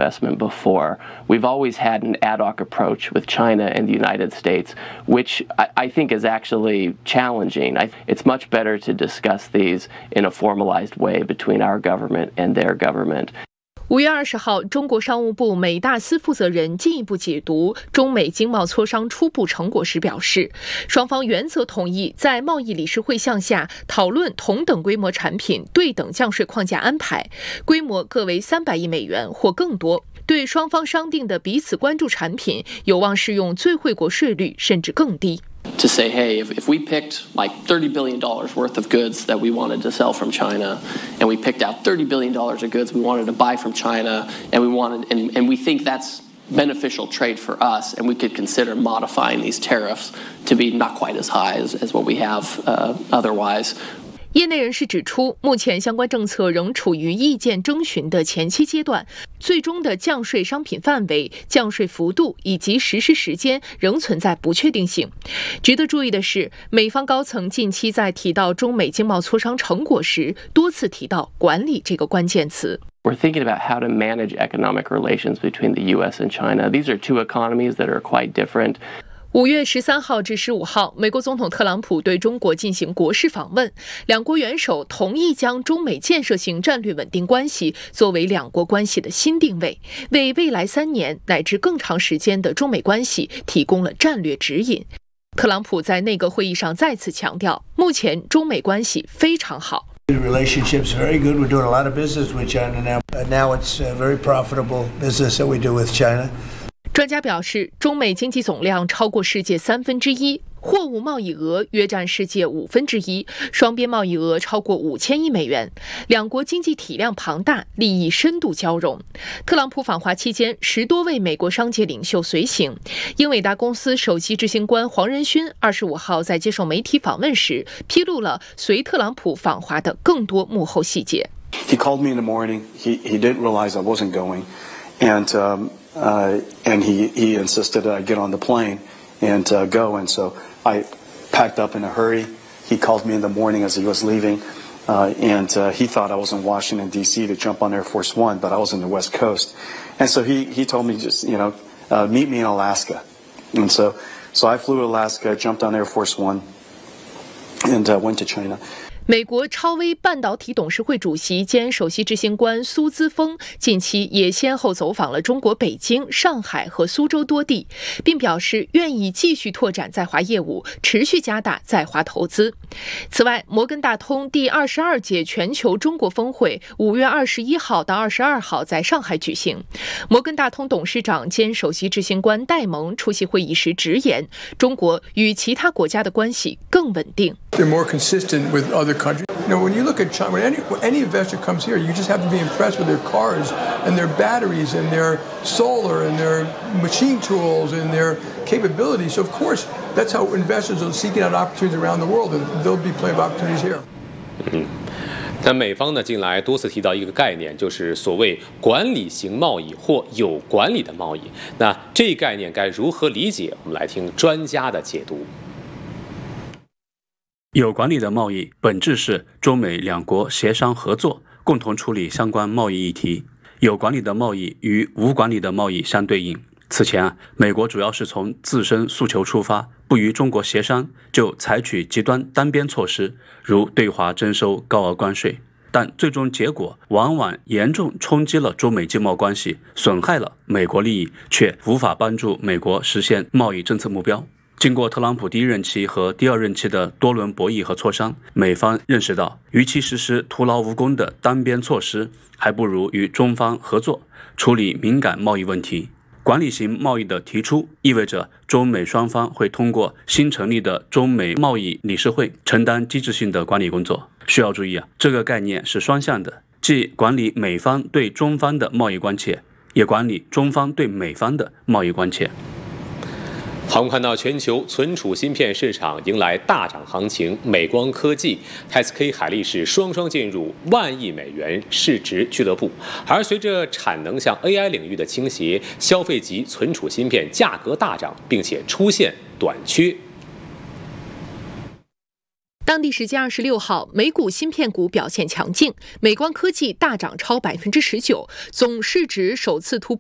investment before. We've always had an ad hoc approach with China and the United States, which I think is actually challenging. It's much better to discuss these in a formalized way between our government and their government. 5月20号，中国商务部美大司负责人进一步解读中美经贸磋商初步成果时表示，双方原则同意在贸易理事会项下讨论同等规模产品对等降税框架安排，规模各为300亿美元或更多。对双方商定的彼此关注产品，有望适用最惠国税率甚至更低。 To say, hey, if we picked like $30 billion worth of goods that we wanted to sell from China, and we picked out $30 billion of goods we wanted to buy from China, and we think that's beneficial trade for us, and we could consider modifying these tariffs to be not quite as high as what we have otherwise. 业内人士指出，目前相关政策仍处于意见征询的前期阶段，最终的降税商品范围、降税幅度以及实施时间仍存在不确定性。值得注意的是，美方高层近期在提到中美经贸磋商成果时，多次提到管理这个关键词。 We're thinking about how to manage economic relations between the U.S. and China. These are two economies that are quite different. 5月13号至15号，美国总统特朗普对中国进行国事访问，两国元首同意将中美建设性战略稳定关系作为两国关系的新定位，为未来3年乃至更长时间的中美关系提供了战略指引。特朗普在内阁会议上再次强调，目前中美关系非常好。 The relationship's very good. We're doing a lot of business with China now. Now it's a very profitable business that we do with China. 专家表示，中美经济总量超过世界1/3，货物贸易额约占世界1/5，双边贸易额超过5000亿美元，两国经济体量庞大，利益深度交融。特朗普访华期间，10多位美国商界领袖随行。英伟达公司首席执行官黄仁勋25号在接受媒体访问时，披露了随特朗普访华的更多幕后细节。 He called me in the morning. He didn't realize I wasn't going, and he insisted I get on the plane and go. And so I packed up in a hurry. He called me in the morning as he was leaving, and he thought I was in Washington D.C. to jump on Air Force One, but I was in the West Coast. And so he told me just meet me in Alaska. And so I flew to Alaska, jumped on Air Force One, and went to China. 美国超微半导体董事会主席兼首席执行官苏姿丰近期也先后走访了中国北京、上海和苏州多地，并表示愿意继续拓展在华业务，持续加大在华投资。此外，摩根大通第22届全球中国峰会5月21号到22号在上海举行。摩根大通董事长兼首席执行官戴蒙出席会议时直言，中国与其他国家的关系更稳定。 They're more consistent with other countries. When you look at China, when any investor comes here, you just have to be impressed with their cars and their batteries and their solar and their machine tools and their capabilities. So, of course, that's how investors are seeking out opportunities around the world, and there'll be plenty of opportunities here. 那美方呢，近来多次提到一个概念，就是所谓管理型贸易或有管理的贸易。那这一概念该如何理解？我们来听专家的解读。 有管理的贸易本质是中美两国协商合作，共同处理相关贸易议题。有管理的贸易与无管理的贸易相对应。此前美国主要是从自身诉求出发，不与中国协商就采取极端单边措施，如对华征收高额关税，但最终结果往往严重冲击了中美经贸关系，损害了美国利益，却无法帮助美国实现贸易政策目标。经过特朗普第一任期和第二任期的多轮博弈和磋商，美方认识到，与其实施徒劳无功的单边措施，还不如与中方合作，处理敏感贸易问题。管理型贸易的提出，意味着中美双方会通过新成立的中美贸易理事会承担机制性的管理工作。需要注意这个概念是双向的，既管理美方对中方的贸易关切，也管理中方对美方的贸易关切。 好，我们看到全球存储芯片市场迎来大涨行情，美光科技、SK 海力士双双进入10000亿美元市值俱乐部。而随着产能向 AI 领域的倾斜，消费级存储芯片价格大涨，并且出现短缺。 当地时间26号，美股芯片股表现强劲，美光科技大涨超19%，总市值首次突破